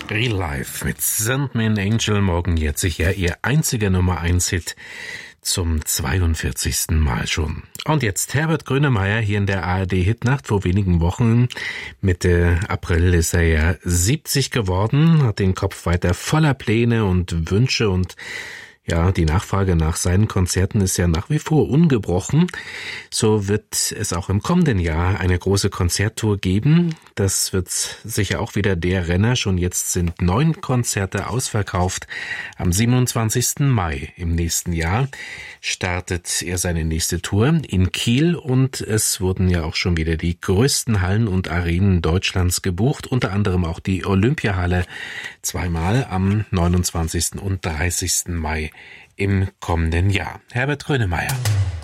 Real Life mit Sandman Angel, morgen jährt sich ja ihr einziger Nummer-1-Hit zum 42. Mal schon. Und jetzt Herbert Grönemeyer hier in der ARD-Hitnacht. Vor wenigen Wochen, Mitte April, ist er ja 70 geworden, hat den Kopf weiter voller Pläne und Wünsche und ja, die Nachfrage nach seinen Konzerten ist ja nach wie vor ungebrochen. So wird es auch im kommenden Jahr eine große Konzerttour geben. Das wird sicher auch wieder der Renner. Schon jetzt sind 9 Konzerte ausverkauft. Am 27. Mai im nächsten Jahr startet er seine nächste Tour in Kiel und es wurden ja auch schon wieder die größten Hallen und Arenen Deutschlands gebucht, unter anderem auch die Olympiahalle zweimal am 29. und 30. Mai im kommenden Jahr. Herbert Grönemeyer.